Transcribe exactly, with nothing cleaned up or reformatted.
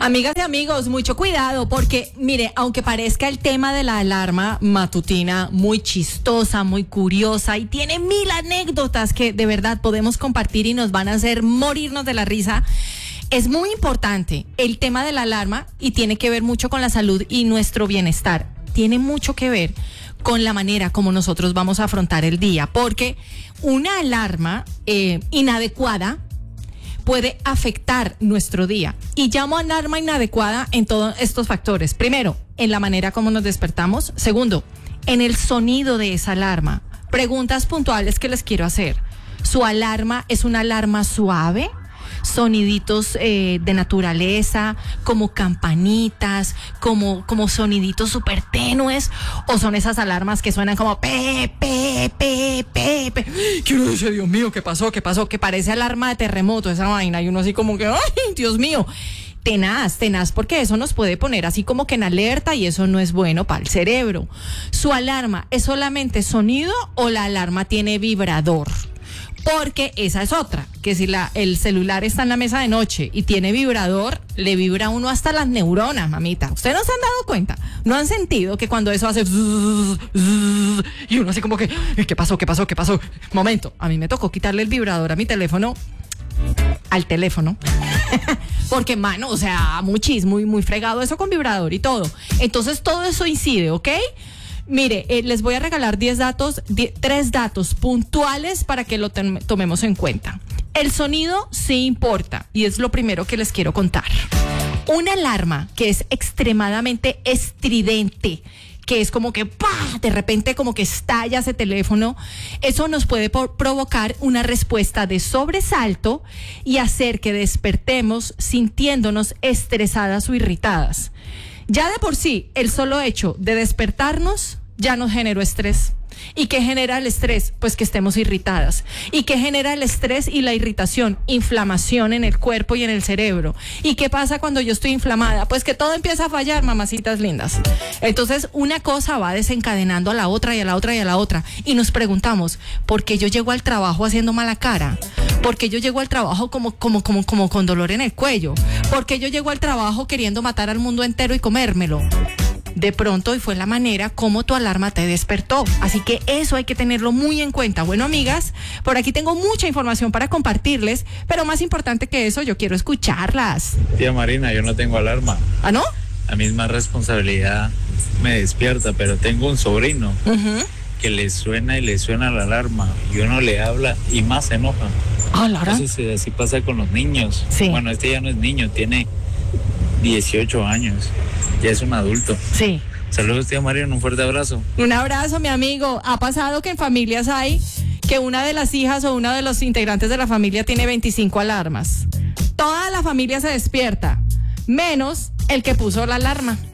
Amigas y amigos, mucho cuidado porque, mire, aunque parezca el tema de la alarma matutina muy chistosa, muy curiosa y tiene mil anécdotas que de verdad podemos compartir y nos van a hacer morirnos de la risa, es muy importante el tema de la alarma y tiene que ver mucho con la salud y nuestro bienestar. Tiene mucho que ver con la manera como nosotros vamos a afrontar el día, porque una alarma eh, inadecuada puede afectar nuestro día. Y llamo alarma inadecuada en todos estos factores. Primero, en la manera como nos despertamos. Segundo, en el sonido de esa alarma. Preguntas puntuales que les quiero hacer. ¿Su alarma es una alarma suave? Soniditos eh, de naturaleza, como campanitas, como, como soniditos súper tenues, o son esas alarmas que suenan como pe, pe, pe, pe, pe. Que uno dice, Dios mío, ¿qué pasó? ¿Qué pasó? Que parece alarma de terremoto esa vaina, y uno así como que, ¡ay, Dios mío! Tenaz, tenaz, porque eso nos puede poner así como que en alerta y eso no es bueno para el cerebro. ¿Su alarma es solamente sonido o la alarma tiene vibrador? Porque esa es otra, que si la, el celular está en la mesa de noche y tiene vibrador, le vibra a uno hasta las neuronas, mamita. ¿Ustedes no se han dado cuenta? ¿No han sentido que cuando eso hace zzzz, zzzz, y uno así como que, ¿qué pasó? ¿Qué pasó? ¿Qué pasó? Momento, a mí me tocó quitarle el vibrador a mi teléfono, al teléfono. Porque, mano, o sea, muchis, muy, muy fregado eso con vibrador y todo. Entonces todo eso incide, ¿ok? Mire, eh, les voy a regalar diez datos, diez, tres datos puntuales para que lo ten, tomemos en cuenta. El sonido sí importa y es lo primero que les quiero contar. Una alarma que es extremadamente estridente, que es como que ¡pah! De repente como que estalla ese teléfono, eso nos puede por provocar una respuesta de sobresalto y hacer que despertemos sintiéndonos estresadas o irritadas. Ya de por sí, el solo hecho de despertarnos ya nos generó estrés. ¿Y qué genera el estrés? Pues que estemos irritadas. ¿Y qué genera el estrés y la irritación? Inflamación en el cuerpo y en el cerebro. ¿Y qué pasa cuando yo estoy inflamada? Pues que todo empieza a fallar, mamacitas lindas. Entonces, una cosa va desencadenando a la otra y a la otra y a la otra. Y nos preguntamos, ¿por qué yo llego al trabajo haciendo mala cara? ¿Por qué yo llego al trabajo como, como, como, como con dolor en el cuello? ¿Por qué yo llego al trabajo queriendo matar al mundo entero y comérmelo? De pronto, y fue la manera como tu alarma te despertó. Así que eso hay que tenerlo muy en cuenta. Bueno, amigas, por aquí tengo mucha información para compartirles, pero más importante que eso, yo quiero escucharlas. Tía Marina, yo no tengo alarma. ¿Ah, no? La misma responsabilidad me despierta, pero tengo un sobrino uh-huh. que le suena y le suena la alarma y uno le habla y más se enoja. Ah, Laura. Entonces así pasa con los niños. Sí. Bueno, este ya no es niño, tiene dieciocho años. Ya es un adulto. Sí. Saludos, tía María, un fuerte abrazo. Un abrazo, mi amigo. Ha pasado que en familias hay que una de las hijas o uno de los integrantes de la familia tiene veinticinco alarmas. Toda la familia se despierta, menos el que puso la alarma.